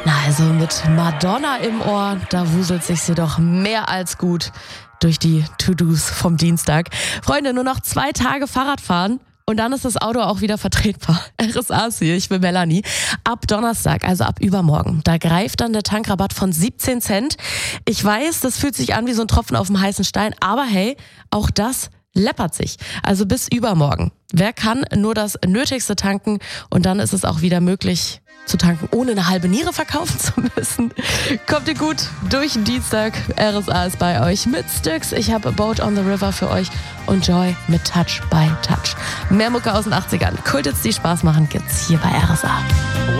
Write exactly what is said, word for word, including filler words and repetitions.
Na, also mit Madonna im Ohr, da wuselt sich sie doch mehr als gut durch die To-Dos vom Dienstag. Freunde, nur noch zwei Tage Fahrrad fahren und dann ist das Auto auch wieder vertretbar. R S A ist hier, ich bin Melanie. Ab Donnerstag, also ab übermorgen, da greift dann der Tankrabatt von siebzehn Cent. Ich weiß, das fühlt sich an wie so ein Tropfen auf dem heißen Stein, aber hey, auch das läppert sich. Also bis übermorgen. Wer kann nur das Nötigste tanken und dann ist es auch wieder möglich zu tanken, ohne eine halbe Niere verkaufen zu müssen. Kommt ihr gut durch den Dienstag. R S A ist bei euch mit Styx. Ich habe Boat on the River für euch und Joy mit Touch by Touch. Mehr Mucke aus den achtzigern. Kulthits, die Spaß machen, gibt's hier bei R S A.